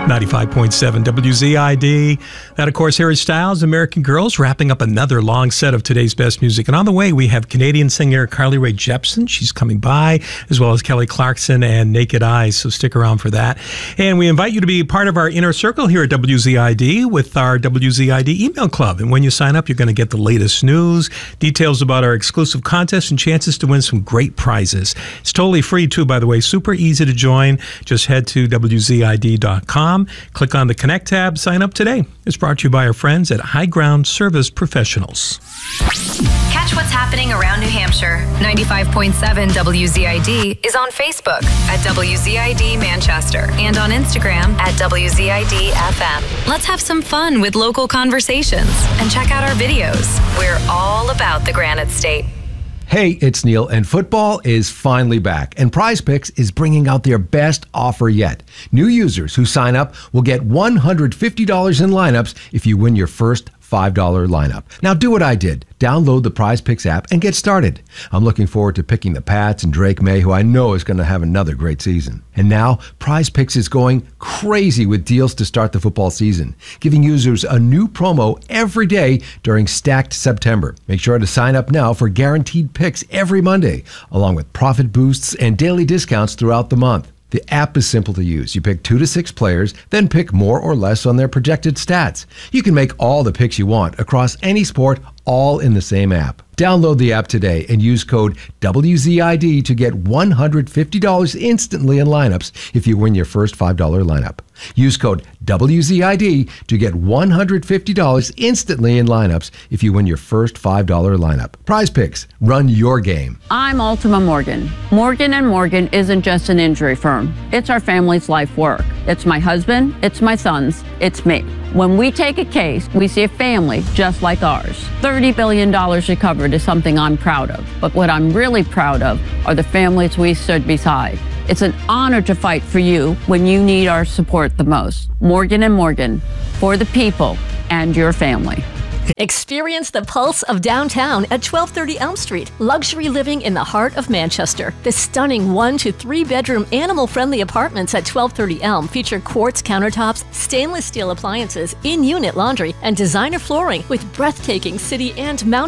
95.7 WZID. That, of course, Harry Styles, American Girls, wrapping up another long set of today's best music. And on the way, we have Canadian singer Carly Rae Jepsen. She's coming by, as well as Kelly Clarkson and Naked Eyes. So stick around for that. And we invite you to be part of our inner circle here at WZID with our WZID email club. And when you sign up, you're going to get the latest news, details about our exclusive contests, and chances to win some great prizes. It's totally free, too, by the way. Super easy to join. Just head to WZID.com. Click on the Connect tab, sign up today. It's brought to you by our friends at High Ground Service Professionals. Catch what's happening around New Hampshire. 95.7 WZID is on Facebook at WZID Manchester and on Instagram at WZID FM. Let's have some fun with local conversations and check out our videos. We're all about the Granite State. Hey, it's Neil, and football is finally back, and Prize Picks is bringing out their best offer yet. New users who sign up will get $150 in lineups if you win your first $5 lineup. Now do what I did. Download the Prize Picks app and get started. I'm looking forward to picking the Pats and Drake May, who I know is going to have another great season. And now, Prize Picks is going crazy with deals to start the football season, giving users a new promo every day during Stacked September. Make sure to sign up now for guaranteed picks every Monday, along with profit boosts and daily discounts throughout the month. The app is simple to use. You pick 2 to 6 players, then pick more or less on their projected stats. You can make all the picks you want across any sport, all in the same app. Download the app today and use code WZID to get $150 instantly in lineups if you win your first $5 lineup. Use code WZID to get $150 instantly in lineups if you win your first $5 lineup. Prize Picks. Run your game. I'm Ultima Morgan. Morgan & Morgan isn't just an injury firm. It's our family's life work. It's my husband, it's my sons, it's me. When we take a case, we see a family just like ours. $30 billion recovered is something I'm proud of. But what I'm really proud of are the families we stood beside. It's an honor to fight for you when you need our support the most. Morgan & Morgan, for the people and your family. Experience the pulse of downtown at 1230 Elm Street. Luxury living in the heart of Manchester. The stunning 1 to 3 bedroom animal-friendly apartments at 1230 Elm feature quartz countertops, stainless steel appliances, in-unit laundry, and designer flooring with breathtaking city and mountain